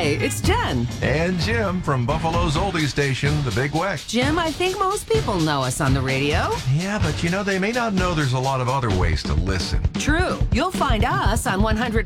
Hi, it's Jen. And Jim from Buffalo's oldie station, The Big Weck. Jim, I think most people know us on the radio. Yeah, but they may not know there's a lot of other ways to listen. True. You'll find us on 100.